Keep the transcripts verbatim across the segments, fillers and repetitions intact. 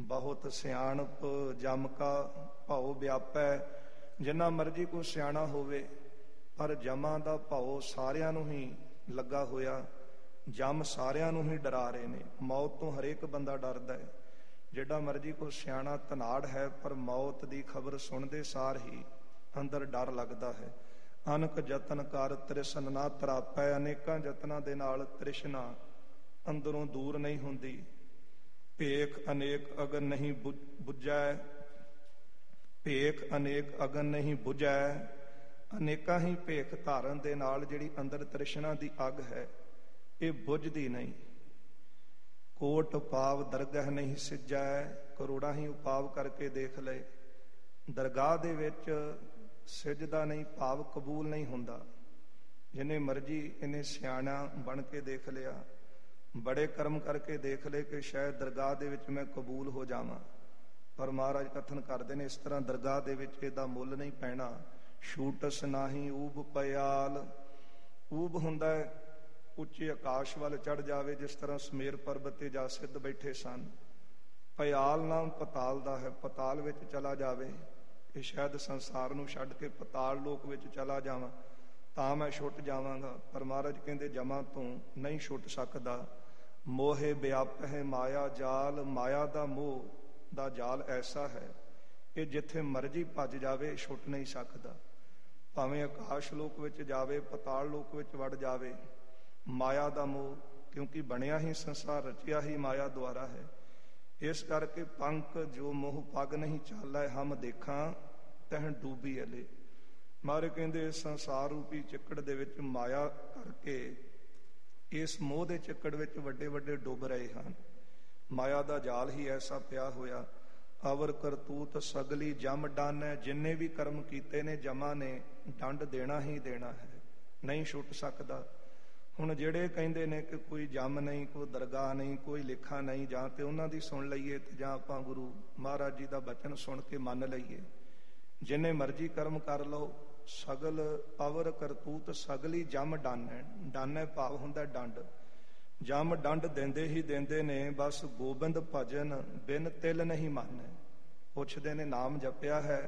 बहुत सियाणप जम का भाव व्यापै। जिन्ना मर्जी कोई सियाणा होवे पर जमां दा भाव सारियां नूं ही लगा होया। जम सारियां नूं ही डरा रहे ने। मौत तो हरेक बंदा डरदा है। जिहड़ा मर्जी कोई सियाणा धनाड़ है पर मौत की खबर सुनते सार ही अंदर डर लगता है। अनक जतन कर तृष्ण ना तरापै। अनेकां जतनां दे नाल तृष्णा अंदरों दूर नहीं हुंदी। भेख अनेक अगन नहीं बुझै। भेख अनेक अगन नहीं बुझै। अनेकां ही भेख धारन दे नाल जिहड़ी अंदर तृष्णा दी अग है ये बुझदी नहीं। कोट उपाव दरगाह नहीं सिजै। करोड़ा ही उपाव करके देख ले, दरगाह दे विच सिजदा नहीं, भाव कबूल नहीं हुंदा। जिन्हें मर्जी इन्हें सियाणा बन के देख लिया, बड़े कर्म करके देख ले कि शायद दरगाह दे विच मैं कबूल हो जावां, पर महाराज कथन करते हैं इस तरह दरगाह दे विच इहदा मुੱਲ नहीं पैना। छूटस नाही ऊब पयाल। ऊब हुंदा है उच्चे आकाश वाल चढ़ जावे, जिस तरह समेर पर्वत ते जा सिद्ध बैठे सन। पयाल नाम पताल दा है, पताल विच चला जावे कि शायद संसार नूं छड्ड के पताल लोक विच चला जावां तां मैं छुट जावांगा, पर महाराज कहंदे जमां तों नहीं छुट सकदा। मोहे व्याप है माया जाल। माया दा मोह दा जाल ऐसा है कि जिथे मर्जी भज जावे छुट नहीं सकदा। भावें आकाश लोक विच जावे, पताल लोक विच वड़ जावे, माया दा मोह, क्योंकि बनया ही संसार रचिया ही माया द्वारा है। इस करके पंख जो मोह पग नहीं चालै, हम देखा तह डूबी अले। मारे कहंदे संसार रूपी चिक्कड़ दे विच माया करके इस मोह दे चिक्कड़ विच वड्डे वड्डे डुब रहे हैं। माया दा जाल ही ऐसा पिया होया। अवर करतूत सगली जम डन है। जिन्ने भी कर्म कीते ने जमा ने दंड देना ही देना है, नहीं छुट सकदा। हुण जिहड़े कहिंदे ने कि कोई जम नहीं, कोई दरगाह नहीं, कोई लिखा नहीं, जां ते उन्हां दी सुन लईए ते जां आपां गुरु महाराज जी दा बचन सुन के मन लईए। जिन्ने मर्जी कर्म कर लो, सगल अवर करतूत सगली जम डन है। डन है भाव हुंदा डंड। जम डंड देंदे ही देंदे ने, बस गोबिंद भजन बिन तिल नहीं माने। पुछदे ने नाम जपिया है,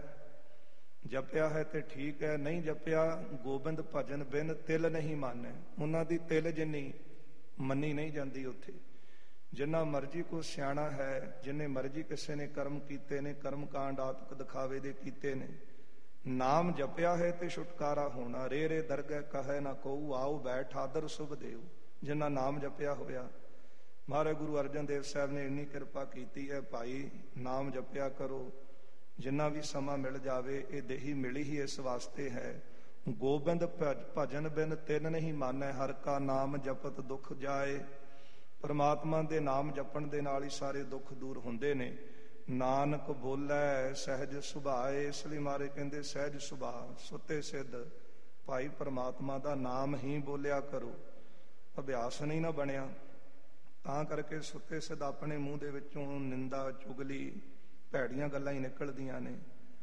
जपिया है तो ठीक है, नहीं जपिया गोबिंद भजन बिन तिल नहीं माने। उन्हां दी तिल जिन्नी मनी नहीं जाती उत्थे। जिन्ना मर्जी को सियाणा है, जिन्ने मर्जी किसी ने कर्म कीते ने, कर्म कांड आतक दिखावे दे कीते ने, नाम जपिया है तो छुटकारा होना। रे रे दरगह कहे ना कहू, आओ बैठ आदर शुभ देव। जिन्ना नाम जपिया होया। महाराज गुरु अर्जन देव साहब ने इन्नी कृपा की है, भाई नाम जपिया करो। जिन्ना भी समा मिल जावे, ये देही मिली ही इस वास्ते है। गोबिंद भजन बिन तिन नहीं माने, हर का नाम जपत दुख जाए। परमात्मा दे नाम जपण दे नाल ही सारे दुख दूर हुंदे ने। नानक बोलै सहज सुभाए। इसलिए मारे कहंदे सहज सुभाव सुते सिद्ध। भाई परमात्मा दा नाम ही बोलिया करो, अभ्यास नहीं ना बनिया, तां करके सुते सिद्ध अपने मूँह दे विचों निंदा चुगली भैड़ियां गल्लां ही निकलदियां ने।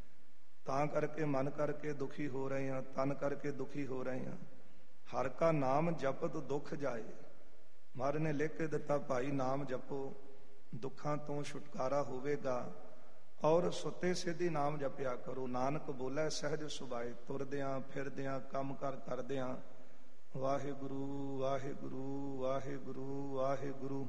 तां करके मन करके दुखी हो रहे हैं, तन करके दुखी हो रहे हैं। हर का नाम जपत दुख जाए। महाराज ने लिख के दिता, भाई नाम जपो, दुखां तो छुटकारा होवेगा। और सुते सिद्धि नाम जपिया करो। नानक बोलै सहज सुभाए। तुरदियां फिरदियां काम कर करदियां वाहिगुरु वाहिगुरु वाहिगुरु वाहिगुरु।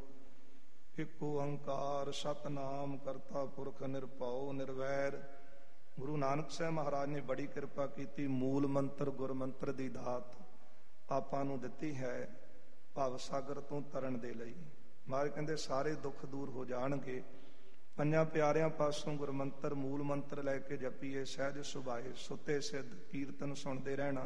इक ओंकार सतनाम करता पुरख निरभਉ निर्वैर। गुरु नानक साहब महाराज ने बड़ी कृपा की। मूल मंत्र गुर मंत्र दी दात आपां नूं दित्ती है भव सागर तो तरन दे लई। महाराज कहंदे सारे दुख दूर हो जाणगे। पंजां प्यारियां पासों गुरमंत्र मूल मंत्र लैके जपीए। सहज सुभाए सुते सिद्ध। कीर्तन सुनते रहना,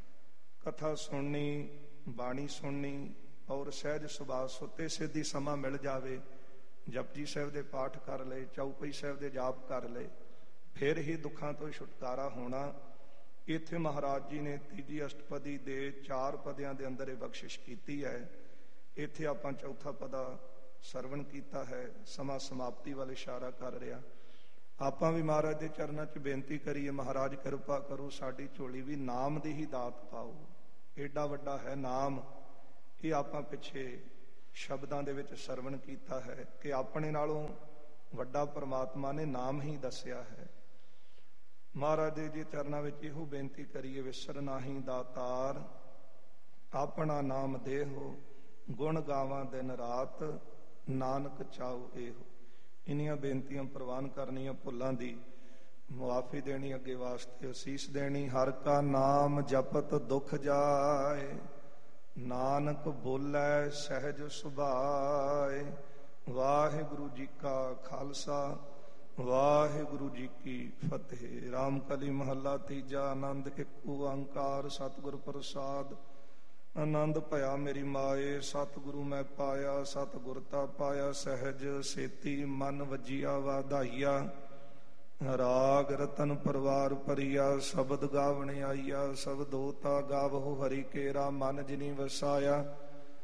कथा सुननी, बाणी सुननी और सहज सुभाव सुते सिद्धि समा मिल जावे। जपजी साहिब दे पाठ कर ले, चौपई साहिब दे जाप कर ले, फिर ही दुखां तो छुटकारा होना। इत्थे महाराज जी ने तीजी अष्टपदी दे चार पदियां दे अंदर बख्शिश कीती है। इत्थे आपां चौथा पदा सरवण कीता है। समा समाप्ति वाल इशारा कर रहा। आपां भी महाराज दे चरनां च बेनती करिए, महाराज कृपा करो साडी झोली भी नाम दी ही दात पाओ। एडा वड्डा है नाम। ये आपां पिछे शब्दां दे विच सरवण कीता है कि अपने नालों ਵੱਡਾ ਪਰਮਾਤਮਾ ਨੇ ਨਾਮ ਹੀ ਦੱਸਿਆ ਹੈ। ਮਹਾਰਾਜ ਦੇ ਜੀ ਚਰਨਾਂ ਵਿੱਚ ਇਹੋ ਬੇਨਤੀ ਕਰੀਏ, ਵਿਸਰ ਨਾਹੀ ਦਾਤਾਰ ਆਪਣਾ ਨਾਮ ਦੇਹੋ, ਗੁਣ ਗਾਵਾਂ ਦਿਨ ਰਾਤ ਨਾਨਕ ਚਾਉ ਇਹੋ। ਇੰਨੀਆਂ ਬੇਨਤੀਆਂ ਪ੍ਰਵਾਨ ਕਰਨੀਆਂ, ਭੁੱਲਾਂ ਦੀ ਮੁਆਫੀ ਦੇਣੀ, ਅੱਗੇ ਵਾਸਤੇ ਅਸੀਸ ਦੇਣੀ। ਹਰ ਕਾ ਨਾਮ ਜਪਤ ਦੁਖ ਜਾਏ, ਨਾਨਕ ਬੋਲੇ ਸਹਿਜ ਸੁਭਾਏ। ਵਾਹਿਗੁਰੂ ਜੀ ਕਾ ਖਾਲਸਾ, ਵਾਹਿਗੁਰੂ ਜੀ ਕੀ ਫਤਿਹ। ਰਾਮ ਕਲੀ ਮਹੱਲਾ ਤੀਜਾ। ਆਨੰਦ ਇੱਕ ਓੰਕਾਰ ਸਤਿਗੁਰ ਪ੍ਰਸਾਦ। ਆਨੰਦ ਭਇਆ ਮੇਰੀ ਮਾਏ, ਸਤਿਗੁਰੂ ਮੈਂ ਪਾਇਆ। ਸਤਿਗੁਰ ਤਾ ਪਾਇਆ ਸਹਿਜ, ਸੇਤੀ ਮਨ ਵਜੀਆ ਵਾਧਾਈਆ। ਰਾਗ ਰਤਨ ਪਰਵਾਰ ਭਰੀਆ, ਸ਼ਬਦ ਗਾਵਣ ਆਈਆ। ਸ਼ਬਦੋ ਤਾ ਗਾਵਹੁ ਹਰਿ ਕੇਰਾ, ਮਨ ਜਿਨੀ ਵਸਾਇਆ।